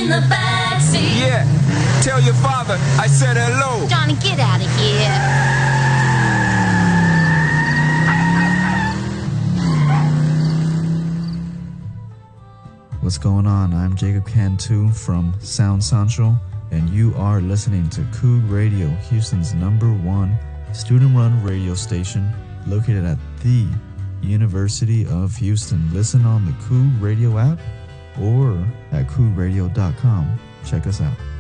the backseat. Yeah, tell your father I said hello. Johnny, get out of here. What's going on? I'm Jacob Cantu from Sound Central, and you are listening to Coog Radio, Houston's #1 student-run radio station located at the University of Houston. Listen on the Coog Radio app or at coogradio.com. Check us out.